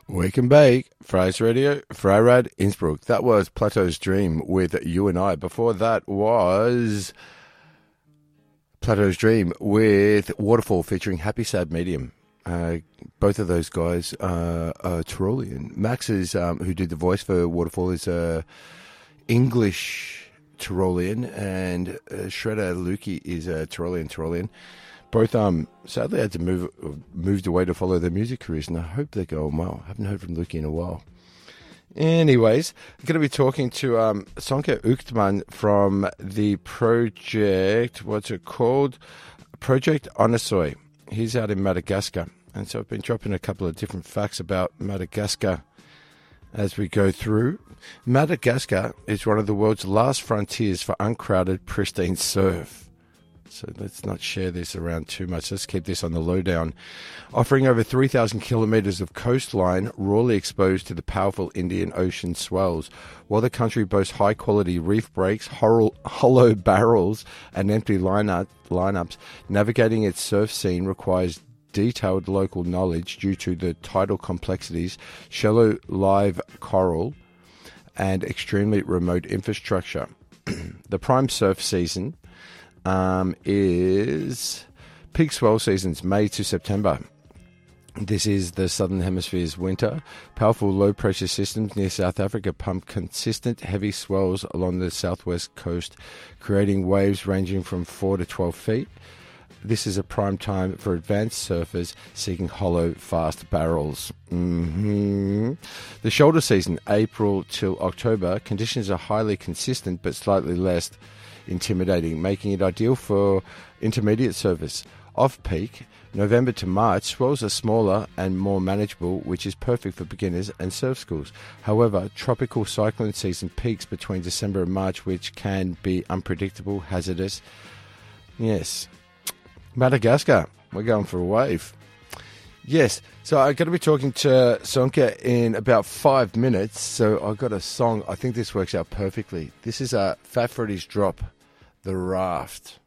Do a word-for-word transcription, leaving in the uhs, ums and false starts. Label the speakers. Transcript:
Speaker 1: Wake and Bake, Fry's Radio, Freirad, Innsbruck. That was Plateau's Dream with You and I. Before that was Plateau's Dream with Waterfall featuring Happy Sad Medium. Uh, both of those guys uh, are Tyrolean. Max, is, um, who did the voice for Waterfall, is uh, English Tyrolean, and uh, Shredder Lukey is a Tyrolean Tyrolean. Both um sadly had to move moved away to follow their music careers, and I hope they're going well. I haven't heard from Lukey in a while. Anyways, I'm going to be talking to um, Sonke Uchtman from the project, what's it called? Project Onosoy. He's out in Madagascar. And so I've been dropping a couple of different facts about Madagascar as we go through. Madagascar is one of the world's last frontiers for uncrowded, pristine surf. So let's not share this around too much. Let's keep this on the lowdown. Offering over three thousand kilometres of coastline, rawly exposed to the powerful Indian Ocean swells. While the country boasts high-quality reef breaks, hollow, hollow barrels, and empty lineup, lineups, navigating its surf scene requires detailed local knowledge due to the tidal complexities, shallow live coral, and extremely remote infrastructure. The prime surf season Um, is peak swell seasons, May to September. This is the Southern Hemisphere's winter. Powerful low-pressure systems near South Africa pump consistent heavy swells along the southwest coast, creating waves ranging from four to twelve feet. This is a prime time for advanced surfers seeking hollow, fast barrels. Mm-hmm. The shoulder season, April till October, conditions are highly consistent but slightly less intimidating, making it ideal for intermediate surfers. Off-peak, November to March, swells are smaller and more manageable, which is perfect for beginners and surf schools. However, tropical cyclone season peaks between December and March, which can be unpredictable, hazardous. Yes. Madagascar, we're going for a wave. Yes, so I'm going to be talking to Sonke in about five minutes. So I've got a song. I think this works out perfectly. This is a Fat Freddy's Drop, The Raft.